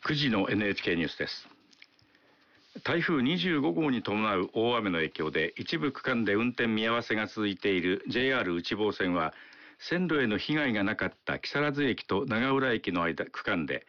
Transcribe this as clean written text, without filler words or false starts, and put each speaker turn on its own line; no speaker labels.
9時の NHK ニュースです。台風25号に伴う大雨の影響で一部区間で運転見合わせが続いている JR 内房線は、線路への被害がなかった木更津駅と長浦駅の間区間で